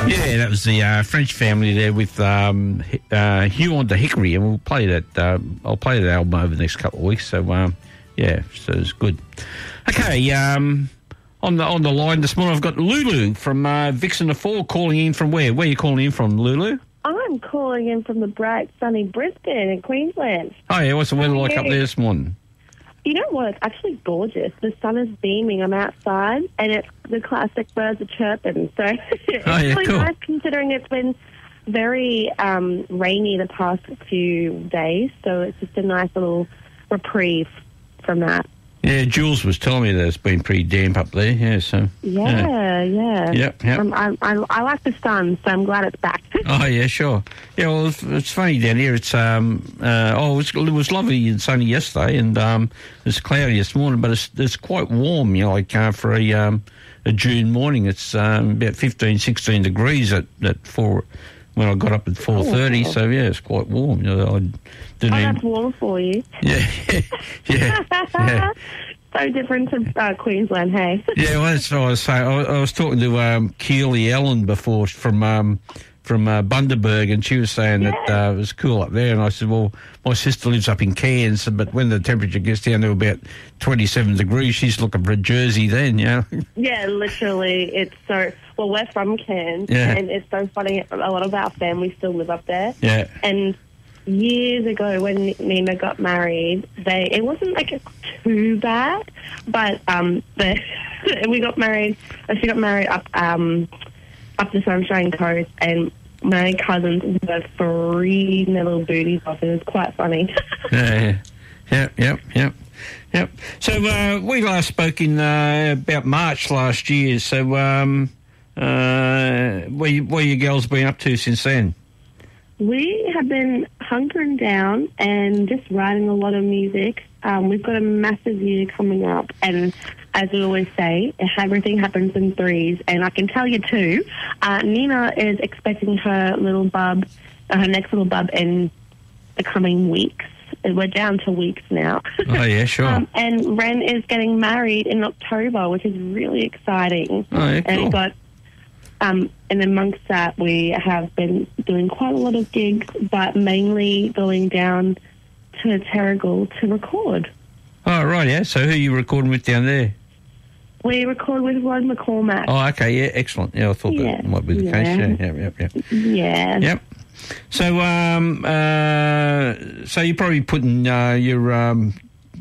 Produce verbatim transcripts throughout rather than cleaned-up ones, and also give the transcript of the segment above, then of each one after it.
Yeah, that was the uh, French family there with um, uh, Hugh on the Hickory, and we'll play that. Uh, I'll play that album over the next couple of weeks. So, um, yeah, so it's good. Okay, um, on the on the line this morning, I've got Lulu from uh, Vixen to Four calling in from where? Where are you calling in from, Lulu? I'm calling in from the bright, sunny Brisbane in Queensland. Oh, yeah, what's the weather like Yeah. up there this morning? You know what? It's actually gorgeous. The sun is beaming. I'm outside, and it's the classic birds are chirping. So it's Oh, yeah, really cool. nice considering it's been very um, rainy the past few days. So it's just a nice little reprieve from that. Yeah, Jules was telling me that it's been pretty damp up there. Yeah, so Yeah, yeah. Yep, yep. Um, I, I, I like the sun, so I'm glad it's back. Oh yeah, sure. Yeah, well, it's, it's funny down here. It's um, uh, oh, it was, it was lovely and sunny yesterday, and um, it's cloudy this morning, but it's it's quite warm. You know, like uh, for a um, a June morning, it's um, about fifteen, sixteen degrees at at four when I got up at four thirty. wow. So yeah, it's quite warm. You know, I didn't Oh, even, that's warm for you. yeah, yeah, yeah. So different to uh, Queensland, hey? Yeah, well, that's what I was saying. I, I was talking to um, Keely Ellen before from um, from uh, Bundaberg, and she was saying that uh, it was cool up there. And I said, well, my sister lives up in Cairns, but when the temperature gets down to about twenty-seven degrees, she's looking for a jersey then, you know? Yeah, literally. It's so... Well, we're from Cairns, Yeah. and it's so funny. A lot of our family still live up there. Yeah. And years ago when Nina got married, they it wasn't like too bad, but um, the, we got married. She got married up um, up the Sunshine Coast, and my cousins were freezing their little booties off. It was quite funny. Yeah, yeah, yep, yep, yep. So uh, we last spoke in uh, about March last year. So um, uh, what you, what you girls been up to since then? We have been hunkering down and just writing a lot of music. Um, we've got a massive year coming up, and as we always say, everything happens in threes. And I can tell you too, uh, Nina is expecting her little bub, uh, her next little bub, in the coming weeks. We're down to weeks now. Oh yeah, sure. um, and Ren is getting married in October, which is really exciting. Oh yeah, And cool. we've got, um, and amongst that, we have been doing quite a lot of gigs, but mainly going down to Terrigal to record. Oh right, yeah. So who are you recording with down there? We record with Rod McCormack. Oh, okay, yeah, excellent. Yeah, I thought Yeah, that might be the yeah. case. Yeah, yep, yep, yep. Yeah. Yep. So, um, uh, so you're probably putting uh, your um,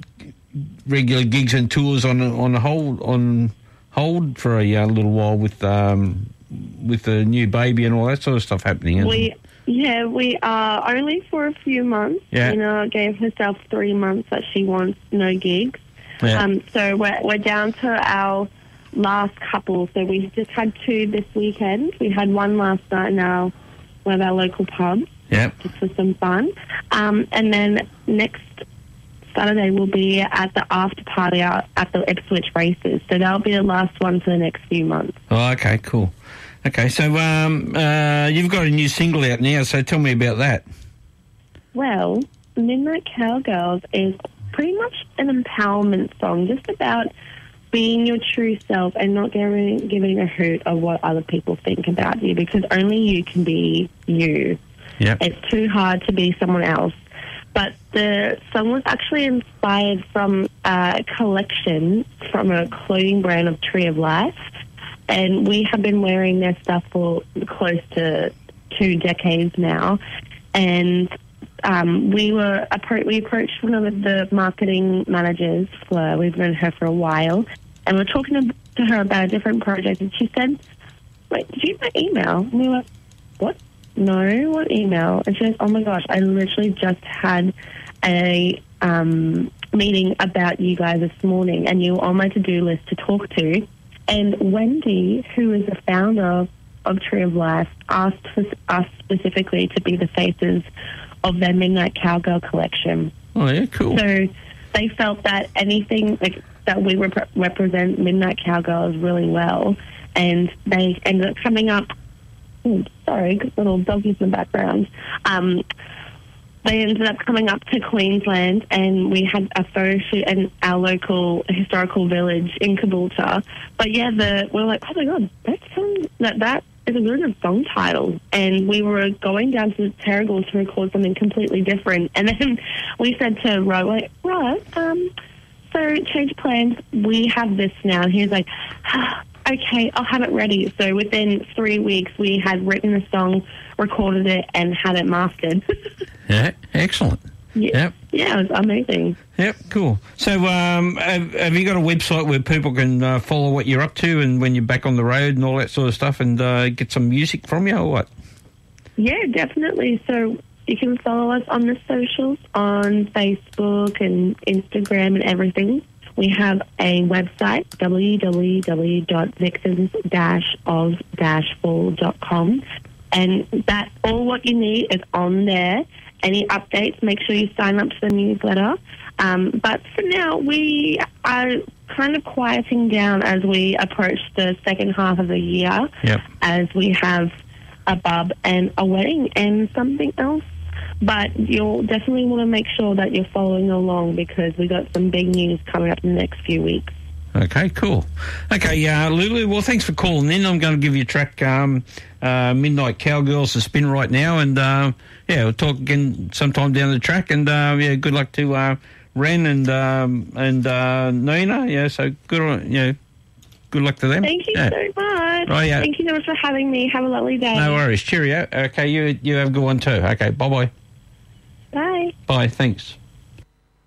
regular gigs and tours on on hold on hold for a uh, little while with um, with the new baby and all that sort of stuff happening. Isn't We it? yeah we are only for a few months. Yeah. Nina gave herself three months that she wants no gigs. Yeah. Um, so we're we're down to our last couple. So we just had two this weekend. We had one last night in our one of our local pubs. Yep. Just for some fun. Um, and then next Saturday we'll be at the after party out at the Ipswich races. So that'll be the last one for the next few months. Oh, okay, cool. Okay, so um, uh, you've got a new single out now. So tell me about that. Well, Midnight Cowgirls is pretty much an empowerment song, just about being your true self and not giving, giving a hoot of what other people think about you, because only you can be you. Yep. It's too hard to be someone else. But the song was actually inspired from a collection from a clothing brand of Tree of Life, and we have been wearing their stuff for close to two decades now. And um, we were appro- we approached one of the marketing managers, Fleur. We've known her for a while, and we we're talking to her about a different project, and she said, "Wait, did you get my email?" And we were like, "What? No, what email?" And she goes, "Oh my gosh, I literally just had a um, meeting about you guys this morning, and you were on my to-do list to talk to." And Wendy, who is the founder of, of Tree of Life, asked for us specifically to be the faces of their Midnight Cowgirl collection. Oh yeah, cool. So they felt that anything like that we rep- represent Midnight Cowgirls really well, and they ended up coming up. Oh, sorry, little doggies in the background. Um, they ended up coming up to Queensland, and we had a photo shoot in our local historical village in Caboolture. But yeah, the we're like, oh my god, that song, that that it's a really good song title. And we were going down to Terrigal to record something completely different. And then we said to Ro, like, Ro, um, so change plans. We have this now. And he was like, ah, okay, I'll have it ready. So within three weeks, we had written a song, recorded it, and had it mastered. Yeah, excellent. Yeah, Yep. yeah, it was amazing. Yep, cool. So um, have, have you got a website where people can uh, follow what you're up to and when you're back on the road and all that sort of stuff and uh, get some music from you or what? Yeah, definitely. So you can follow us on the socials, on Facebook and Instagram and everything. We have a website, w w w dot vixens dash oz dash fall dot com, and that all what you need is on there. Any updates, make sure you sign up to the newsletter. Um, but for now, we are kind of quieting down as we approach the second half of the year, Yep. as we have a bub and a wedding and something else. But you'll definitely want to make sure that you're following along because we got some big news coming up in the next few weeks. Okay, cool. Okay, uh, Lulu, well, thanks for calling in. I'm going to give you a track, um, uh, Midnight Cowgirls to spin right now. And, uh, yeah, we'll talk again sometime down the track. And, uh, yeah, good luck to uh, Ren and um, and uh, Nina. Yeah, so good, on, you know, good luck to them. Thank you yeah. so much. Right, yeah. Thank you so much for having me. Have a lovely day. No worries. Cheerio. Okay, you, you have a good one too. Okay, bye-bye. Bye. Bye, thanks.